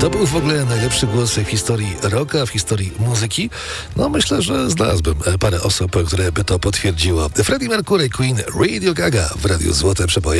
To był w ogóle najlepszy głos w historii rocka, w historii muzyki. No myślę, że znalazłbym parę osób, które by to potwierdziło. Freddie Mercury, Queen, Radio Gaga w Radiu Złote Przeboje.